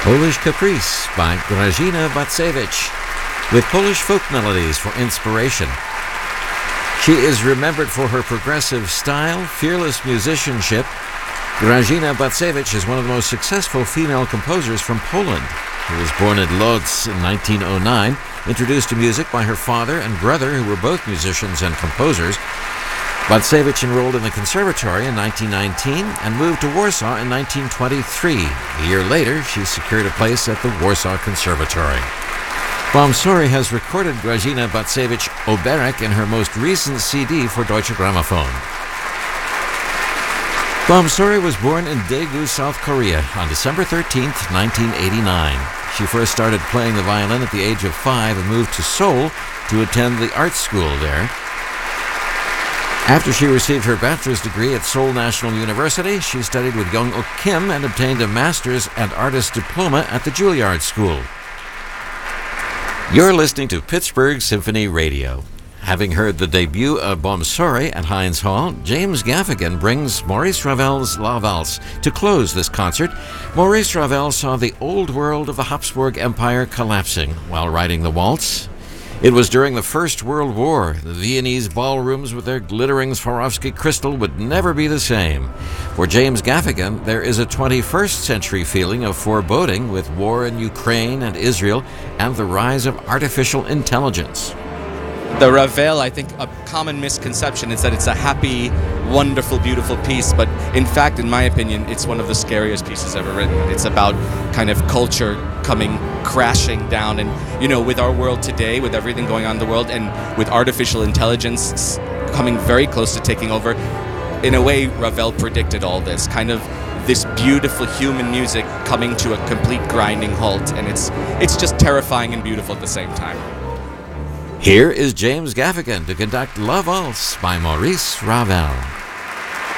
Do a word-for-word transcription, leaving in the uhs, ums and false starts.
Polish Caprice by Grażyna Bacewicz, with Polish folk melodies for inspiration. She is remembered for her progressive style, fearless musicianship. Grażyna Bacewicz is one of the most successful female composers from Poland. She was born in Lodz in nineteen oh nine, introduced to music by her father and brother, who were both musicians and composers. Bacewicz enrolled in the conservatory in nineteen nineteen and moved to Warsaw in nineteen twenty-three. A year later, she secured a place at the Warsaw Conservatory. Bomsori has recorded Grażyna Bacewicz Oberek in her most recent C D for Deutsche Grammophon. Bomsori was born in Daegu, South Korea on December thirteenth, nineteen eighty-nine. She first started playing the violin at the age of five and moved to Seoul to attend the art school there. After she received her bachelor's degree at Seoul National University, she studied with Young-ok Kim and obtained a master's and artist diploma at the Juilliard School. You're listening to Pittsburgh Symphony Radio. Having heard the debut of Bomsori at Heinz Hall, James Gaffigan brings Maurice Ravel's La Valse to close this concert. Maurice Ravel saw the old world of the Habsburg Empire collapsing while writing the waltz. It was during the First World War. The Viennese ballrooms with their glittering Swarovski crystal would never be the same. For James Gaffigan, there is a twenty-first century feeling of foreboding with war in Ukraine and Israel and the rise of artificial intelligence. The Ravel, I think a common misconception is that it's a happy, wonderful, beautiful piece, but in fact, in my opinion, it's one of the scariest pieces ever written. It's about kind of culture coming crashing down, and you know, with our world today, with everything going on in the world, and with artificial intelligence coming very close to taking over, in a way, Ravel predicted all this, kind of this beautiful human music coming to a complete grinding halt, and it's it's just terrifying and beautiful at the same time. Here is James Gaffigan to conduct La Valse by Maurice Ravel.